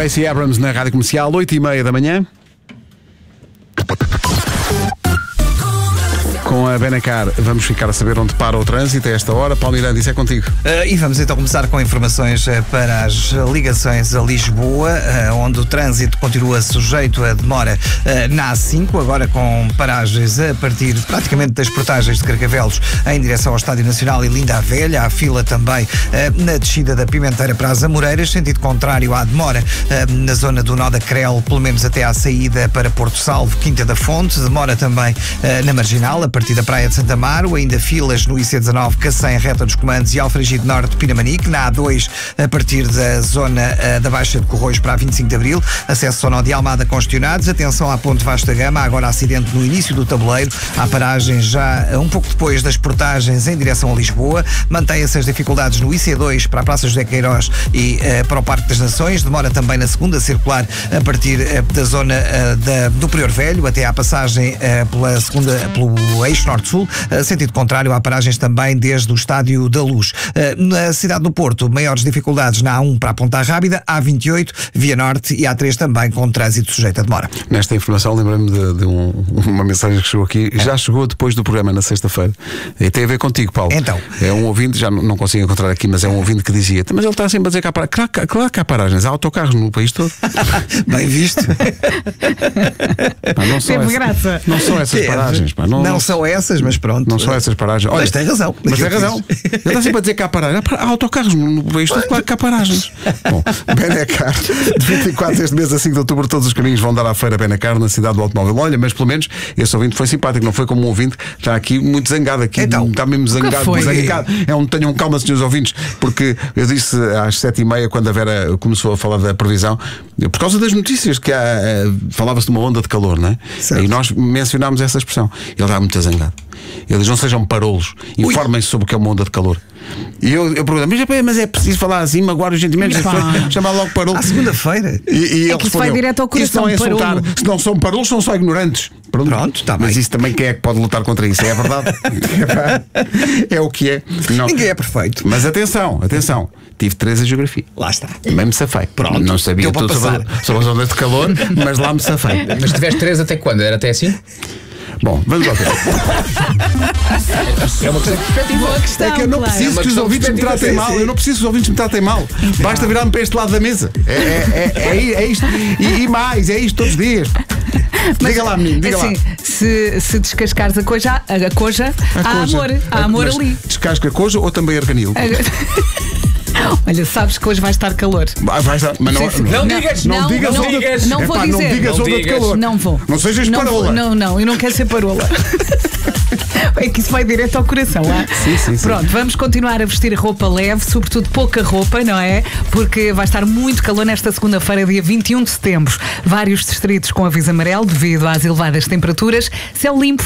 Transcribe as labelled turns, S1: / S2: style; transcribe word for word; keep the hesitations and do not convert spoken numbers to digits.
S1: Gracie Abrams na Rádio Comercial, oito e meia da manhã. Com a Benacar vamos ficar a saber onde para o trânsito a esta hora. Paulo Miranda, isso é contigo.
S2: Uh, e vamos então começar com informações uh, para as ligações a Lisboa, uh, onde o trânsito continua sujeito a demora uh, na A cinco, agora com paragens a partir praticamente das portagens de Carcavelos em direção ao Estádio Nacional e Linda a Velha. Há fila também uh, na descida da Pimenteira para as Amoreiras, sentido contrário à demora uh, na zona do Nó da Crel, pelo menos até à saída para Porto Salvo, Quinta da Fonte. Demora também uh, na Marginal, a partir da Praia de Santa Amaro, ainda filas no I C dezanove, Cacém, Reta dos Comandos e Alfragide Norte, Pinamanique. Na A dois, a partir da zona uh, da Baixa de Corroios para a vinte e cinco de Abril, acesso ao Nó de Almada congestionados. Atenção à Ponte Vasta Gama, agora acidente no início do tabuleiro, há paragem já uh, um pouco depois das portagens em direção a Lisboa. Mantém-se as dificuldades no I C dois para a Praça José Queiroz e uh, para o Parque das Nações. Demora também na segunda circular a partir uh, da zona uh, da, do Prior Velho até à passagem uh, pela segunda, pelo eixo norte-sul, uh, sentido contrário, há paragens também desde o Estádio da Luz. Uh, na cidade do Porto, maiores dificuldades na A um para a Ponta Rábida, A vinte e oito, Via Norte e A três também com trânsito sujeito a demora.
S1: Nesta informação lembrei-me de, de um, uma mensagem que chegou aqui, já chegou depois do programa na sexta-feira, e tem a ver contigo, Paulo.
S2: Então.
S1: É um ouvinte, já não, não consigo encontrar aqui, mas é um ouvinte que dizia, mas ele está sempre a dizer que há paragens. Claro, claro que há paragens, há autocarros no país todo.
S2: Bem visto.
S1: Pá, não são
S3: Teve
S1: essa,
S3: graça.
S1: Não são essas
S2: É,
S1: paragens. Pá, não,
S2: não são essas, mas pronto.
S1: Não são essas paragens. Olha,
S2: mas tem razão.
S1: Mas tem razão. Ele está sempre a dizer que há paragens. Há autocarros no país todo, claro que há paragens. Bom, Benacar, de vinte e quatro este mês a cinco de outubro, todos os caminhos vão dar à feira Benacar na cidade do automóvel. Olha, mas pelo menos esse ouvinte foi simpático, não foi como um ouvinte que está aqui muito zangado. Aqui,
S2: então,
S1: está mesmo zangado, zangado. É um, tenham calma, senhores ouvintes, porque eu disse às sete e meia, quando a Vera começou a falar da previsão, por causa das notícias, que há, falava-se de uma onda de calor, não é?
S2: Certo.
S1: E nós mencionámos essa expressão. Ele está muito zangado. Ele diz, não sejam parolos, informem-se sobre o que é uma onda de calor. E eu, eu pergunto, mas, mas é preciso falar assim, magoar os sentimentos das pessoas, chamar logo parolo.
S2: À segunda-feira.
S1: E, e
S3: é que isso vai direto ao coração.
S1: Isso não é insultar. Se não são parolos, são só ignorantes. Pronto,
S2: Pronto, está bem.
S1: Mas isso também, quem é que pode lutar contra isso? É a verdade. É o que é. Não.
S2: Ninguém é perfeito.
S1: Mas atenção, atenção. Tive três a geografia.
S2: Lá está.
S1: Também me safei.
S2: Pronto.
S1: Não sabia
S2: Deu
S1: tudo sobre, sobre as ondas de calor, mas lá me safei.
S4: Mas tiveste três até quando? Era até assim?
S1: Bom, vamos lá.
S4: É uma questão de perspectiva.
S3: Questão,
S1: É que eu não
S3: claro.
S1: preciso
S4: É uma
S1: que os
S4: questão
S1: ouvintes me
S4: de
S1: tratem
S4: perspectiva,
S1: mal.
S4: sim.
S1: Eu não preciso que os ouvintes me tratem mal. Basta virar-me para este lado da mesa. É, é, é, é, é isto. E, e mais, é isto todos os dias. Diga lá, menino, diga
S3: assim,
S1: lá.
S3: Se, se descascares a coja, a coja,
S1: A
S3: há
S1: coja.
S3: amor, há amor
S1: Mas
S3: ali.
S1: Descasca a coja ou também arganil?
S3: Olha, sabes que hoje vai estar calor.
S1: Vai, vai estar, mas não,
S3: Sim, sim.
S4: Não
S3: Não,
S4: digas,
S1: não,
S3: não,
S1: digas
S3: não,
S1: onda,
S4: digas.
S3: não vou
S1: epá,
S3: dizer.
S1: Não digas
S4: Não
S1: onda de
S4: digas.
S1: calor.
S3: Não vou.
S1: Não sejas
S3: não
S1: parola.
S3: vou, Não, não, eu não quero ser parola. É que isso vai direto ao coração, ah?
S1: Sim, sim, sim.
S3: Pronto, vamos continuar a vestir roupa leve, sobretudo pouca roupa, não é? Porque vai estar muito calor nesta segunda-feira, dia vinte e um de setembro. Vários distritos com aviso amarelo devido às elevadas temperaturas. Céu limpo.